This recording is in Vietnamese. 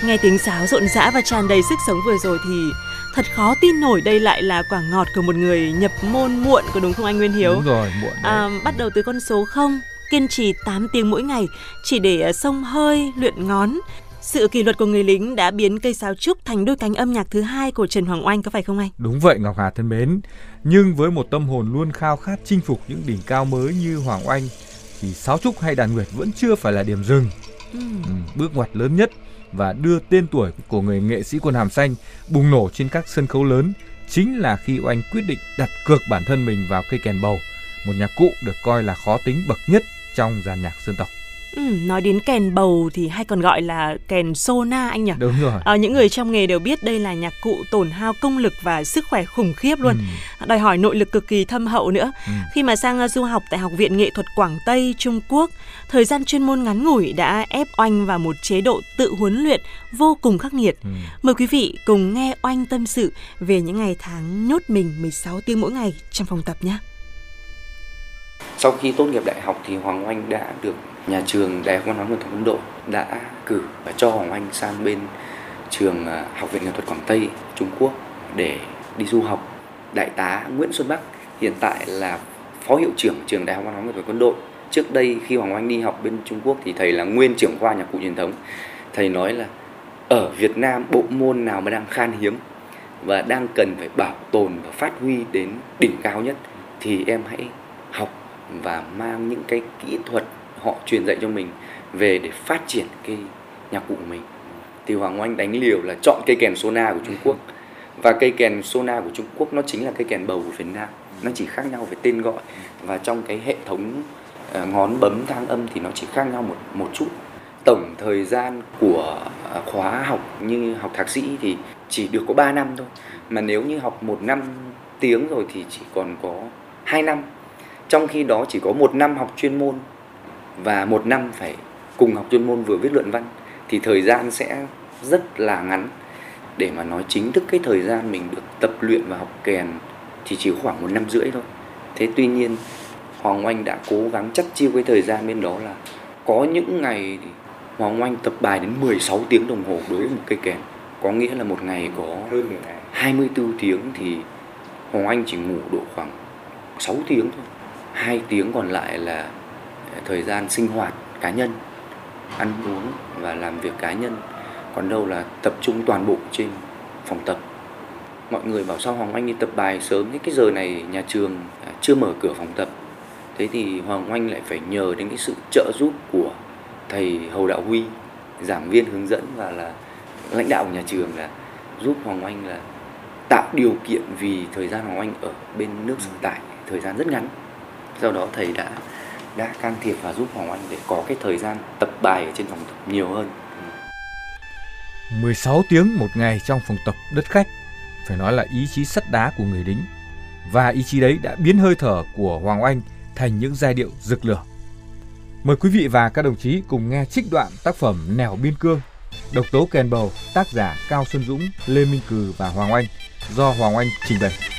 Nghe tiếng sáo rộn rã và tràn đầy sức sống vừa rồi thì thật khó tin nổi đây lại là quả ngọt của một người nhập môn muộn, có đúng không anh Nguyên Hiếu? Đúng rồi, muộn đấy. Bắt đầu từ con số 0, kiên trì 8 tiếng mỗi ngày chỉ để xông hơi, luyện ngón. Sự kỷ luật của người lính đã biến cây sáo trúc thành đôi cánh âm nhạc thứ hai của Trần Hoàng Oanh, có phải không anh? Đúng vậy Ngọc Hà thân mến. Nhưng với một tâm hồn luôn khao khát chinh phục những đỉnh cao mới như Hoàng Oanh thì sáo trúc hay đàn nguyệt vẫn chưa phải là điểm dừng. Bước ngoặt lớn nhất và đưa tên tuổi của người nghệ sĩ quần hàm xanh bùng nổ trên các sân khấu lớn chính là khi Oanh quyết định đặt cược bản thân mình vào cây kèn bầu, một nhạc cụ được coi là khó tính bậc nhất trong dàn nhạc dân tộc. Nói đến kèn bầu thì hay còn gọi là kèn sona anh nhỉ? Đúng rồi. Những người trong nghề đều biết đây là nhạc cụ tổn hao công lực và sức khỏe khủng khiếp luôn. Đòi hỏi nội lực cực kỳ thâm hậu nữa. Khi mà sang du học tại Học viện Nghệ thuật Quảng Tây, Trung Quốc, thời gian chuyên môn ngắn ngủi đã ép Oanh vào một chế độ tự huấn luyện vô cùng khắc nghiệt. Mời quý vị cùng nghe Oanh tâm sự về những ngày tháng nhốt mình 16 tiếng mỗi ngày trong phòng tập nhé. Sau khi tốt nghiệp đại học thì Hoàng Oanh đã được nhà trường Đại học Văn hóa Nghệ thuật Quân đội đã cử và cho Hoàng Oanh sang bên trường Học viện Nghệ thuật Quảng Tây, Trung Quốc để đi du học. Đại tá Nguyễn Xuân Bắc hiện tại là phó hiệu trưởng trường Đại học Văn hóa Nghệ thuật Quân đội. Trước đây khi Hoàng Oanh đi học bên Trung Quốc thì thầy là nguyên trưởng khoa nhạc cụ truyền thống. Thầy nói là ở Việt Nam bộ môn nào mà đang khan hiếm và đang cần phải bảo tồn và phát huy đến đỉnh cao nhất thì em hãy học và mang những cái kỹ thuật họ truyền dạy cho mình về để phát triển cái nhạc cụ của mình. Thì Hoàng Oanh đánh liều là chọn cây kèn sona của Trung Quốc. Và cây kèn sona của Trung Quốc nó chính là cây kèn bầu của Việt Nam. Nó chỉ khác nhau về tên gọi và trong cái hệ thống ngón bấm thang âm thì nó chỉ khác nhau một chút. Tổng thời gian của khóa học như học thạc sĩ thì chỉ được có 3 năm thôi. Mà nếu như học 1 năm tiếng rồi thì chỉ còn có 2 năm. Trong khi đó chỉ có 1 năm học chuyên môn và 1 năm phải cùng học chuyên môn vừa viết luận văn thì thời gian sẽ rất là ngắn. Để mà nói chính thức cái thời gian mình được tập luyện và học kèn thì chỉ khoảng 1 năm rưỡi thôi. Thế tuy nhiên Hoàng Oanh đã cố gắng chắt chiu cái thời gian bên đó là có những ngày thì Hoàng Oanh tập bài đến 16 tiếng đồng hồ đối với một cây kèn. Có nghĩa là một ngày có hơn 24 tiếng thì Hoàng Oanh chỉ ngủ độ khoảng 6 tiếng thôi. 2 tiếng còn lại là thời gian sinh hoạt cá nhân, ăn uống và làm việc cá nhân. Còn đâu là tập trung toàn bộ trên phòng tập. Mọi người bảo sao Hoàng Oanh đi tập bài sớm, thế cái giờ này nhà trường chưa mở cửa phòng tập. Thế thì Hoàng Oanh lại phải nhờ đến cái sự trợ giúp của thầy Hầu Đạo Huy, giảng viên hướng dẫn và là lãnh đạo của nhà trường là giúp Hoàng Oanh là tạo điều kiện vì thời gian Hoàng Oanh ở bên nước sở tại thời gian rất ngắn. Sau đó thầy đã can thiệp và giúp Hoàng Oanh để có cái thời gian tập bài ở trên phòng tập nhiều hơn. 16 tiếng một ngày trong phòng tập đất khách, phải nói là ý chí sắt đá của người lính. Và ý chí đấy đã biến hơi thở của Hoàng Oanh thành những giai điệu rực lửa. Mời quý vị và các đồng chí cùng nghe trích đoạn tác phẩm Nẻo Biên Cương, độc tấu kèn bầu, tác giả Cao Xuân Dũng, Lê Minh Cừ và Hoàng Oanh, do Hoàng Oanh trình bày.